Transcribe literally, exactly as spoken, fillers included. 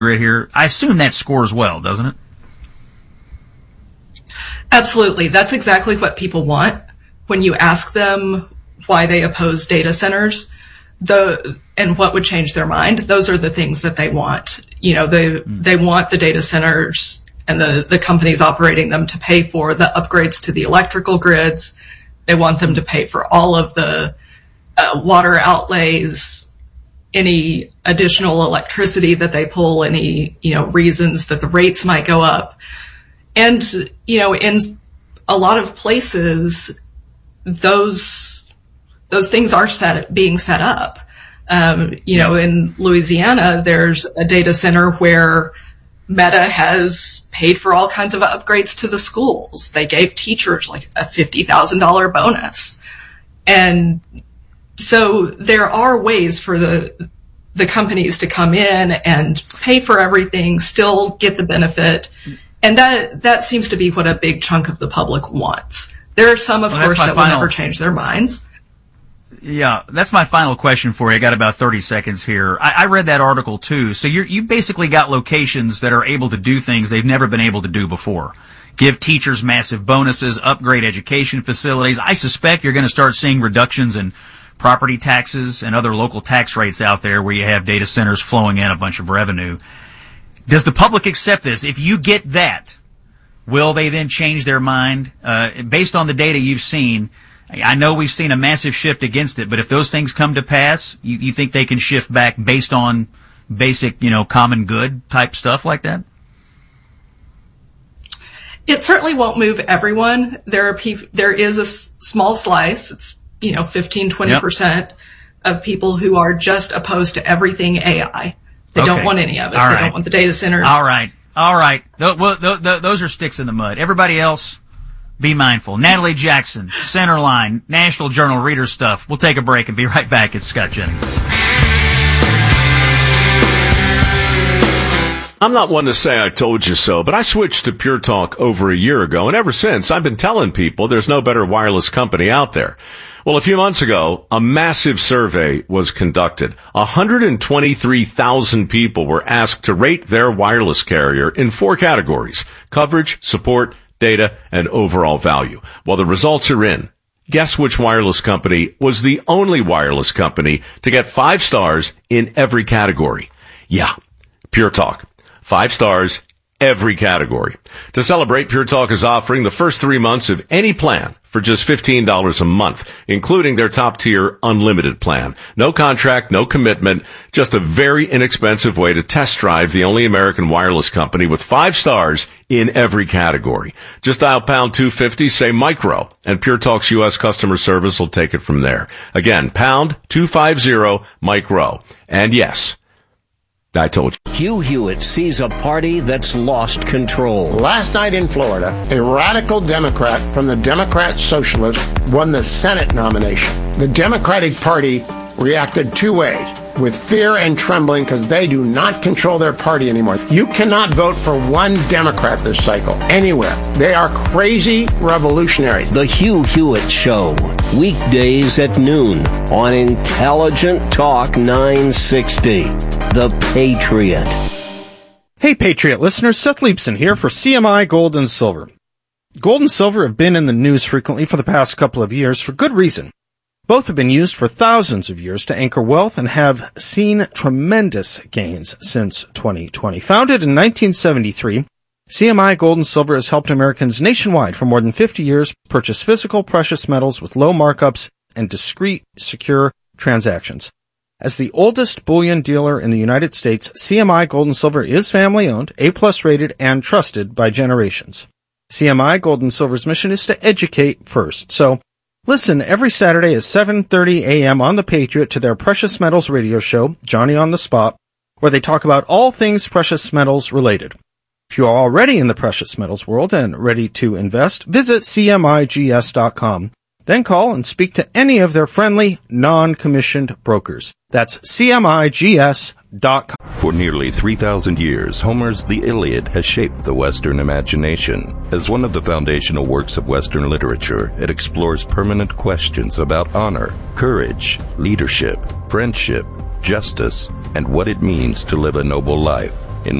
right here. I assume that scores well, doesn't it? Absolutely. That's exactly what people want. When you ask them why they oppose data centers, the and what would change their mind, those are the things that they want. You know, they mm. they want the data centers and the, the companies operating them to pay for the upgrades to the electrical grids. They want them to pay for all of the uh, water outlays, any additional electricity that they pull, any, you know, reasons that the rates might go up. And, you know, in a lot of places, those, those things are set, being set up. Um, you know, in Louisiana, there's a data center where Meta has paid for all kinds of upgrades to the schools. They gave teachers like a fifty thousand dollars bonus. And so there are ways for the, the companies to come in and pay for everything, still get the benefit. And that, that seems to be what a big chunk of the public wants. There are some, of well, course, that final, will never change their minds. Yeah, that's my final question for you. I got about thirty seconds here. I, I read that article too. So you're, you basically got locations that are able to do things they've never been able to do before. Give teachers massive bonuses, upgrade education facilities. I suspect you're going to start seeing reductions in property taxes and other local tax rates out there where you have data centers flowing in a bunch of revenue. Does the public accept this? If you get that, will they then change their mind? Uh, based on the data you've seen, I know we've seen a massive shift against it, but if those things come to pass, you, you think they can shift back based on basic, you know, common good type stuff like that? It certainly won't move everyone. There are people, there is a s- small slice. It's, you know, fifteen, twenty percent yep. of people who are just opposed to everything A I. They okay. don't want any of it. All they right. don't want the data centers. All right. All right. Th- well, th- th- those are sticks in the mud. Everybody else, be mindful. Natalie Jackson, Centerline, National Journal Reader Stuff. We'll take a break and be right back. It's Scott Jennings. I'm not one to say I told you so, but I switched to Pure Talk over a year ago, and ever since I've been telling people there's no better wireless company out there. Well, a few months ago, a massive survey was conducted. one hundred twenty-three thousand people were asked to rate their wireless carrier in four categories: coverage, support, data, and overall value. Well, the results are in. Guess which wireless company was the only wireless company to get five stars in every category? Yeah, Pure Talk. Five stars, every category. To celebrate, Pure Talk is offering the first three months of any plan for just fifteen dollars a month, including their top-tier unlimited plan. No contract, no commitment, just a very inexpensive way to test drive the only American wireless company with five stars in every category. Just dial pound two fifty, say micro, and Pure Talk's U S customer service will take it from there. Again, pound two fifty, micro. And yes, I told you. Hugh Hewitt sees a party that's lost control. Last night in Florida, a radical Democrat from the Democrat Socialists won the Senate nomination. The Democratic Party reacted two ways: with fear and trembling, because they do not control their party anymore. You cannot vote for one Democrat this cycle, anywhere. They are crazy revolutionaries. The Hugh Hewitt Show, weekdays at noon on Intelligent Talk nine sixty. The Patriot. Hey, Patriot listeners, Seth Leibson here for C M I Gold and Silver. Gold and silver have been in the news frequently for the past couple of years for good reason. Both have been used for thousands of years to anchor wealth and have seen tremendous gains since twenty twenty. Founded in nineteen seventy-three, C M I Gold and Silver has helped Americans nationwide for more than fifty years purchase physical precious metals with low markups and discreet, secure transactions. As the oldest bullion dealer in the United States, C M I Gold and Silver is family-owned, A-plus rated, and trusted by generations. C M I Gold and Silver's mission is to educate first. So, listen every Saturday at seven thirty a.m. on The Patriot to their Precious Metals radio show, Johnny on the Spot, where they talk about all things precious metals related. If you are already in the precious metals world and ready to invest, visit C M I G S dot com. Then call and speak to any of their friendly, non-commissioned brokers. That's C M I G S dot com. For nearly three thousand years, Homer's The Iliad has shaped the Western imagination. As one of the foundational works of Western literature, it explores permanent questions about honor, courage, leadership, friendship, justice, and what it means to live a noble life. In